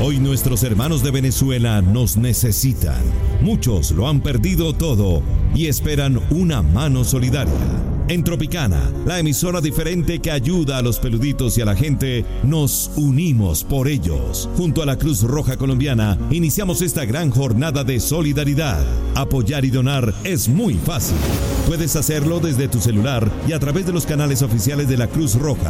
Hoy nuestros hermanos de Venezuela nos necesitan. Muchos lo han perdido todo y esperan una mano solidaria. En Tropicana, la emisora diferente que ayuda a los peluditos y a la gente, nos unimos por ellos. Junto a la Cruz Roja Colombiana, iniciamos esta gran jornada de solidaridad. Apoyar y donar es muy fácil. Puedes hacerlo desde tu celular y a través de los canales oficiales de la Cruz Roja,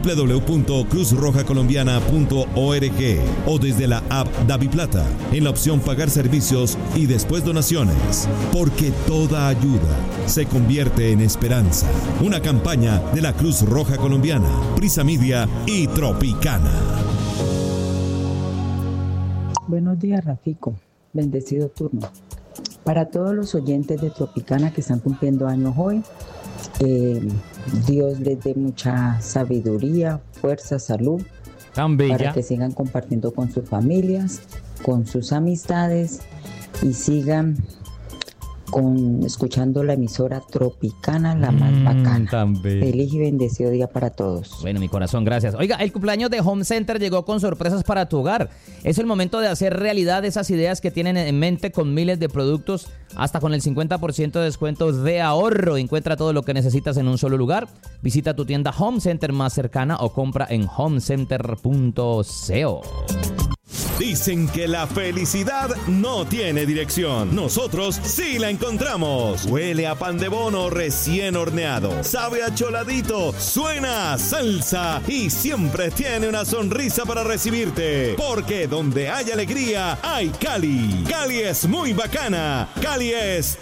www.cruzrojacolombiana.org o desde la app DaviPlata, en la opción Pagar Servicios y después Donaciones. Porque toda ayuda se convierte en esperanza. Una campaña de la Cruz Roja Colombiana, Prisa Media y Tropicana. Buenos días, Rafico. Bendecido turno. Para todos los oyentes de Tropicana que están cumpliendo años hoy, Dios les dé mucha sabiduría, fuerza, salud, para que sigan compartiendo con sus familias, con sus amistades y sigan escuchando la emisora Tropicana, la más bacana. Feliz y bendecido día para todos. Bueno, mi corazón, gracias. Oiga, el cumpleaños de Home Center llegó con sorpresas para tu hogar. Es el momento de hacer realidad esas ideas que tienen en mente, con miles de productos, hasta con el 50% de descuento de ahorro. Encuentra todo lo que necesitas en un solo lugar. Visita tu tienda Home Center más cercana o compra en homecenter.co. Dicen que la felicidad no tiene dirección. Nosotros sí la encontramos. Huele a pan de bono recién horneado. Sabe a choladito. Suena a salsa. Y siempre tiene una sonrisa para recibirte. Porque donde hay alegría, hay Cali. Cali es muy bacana. Cali es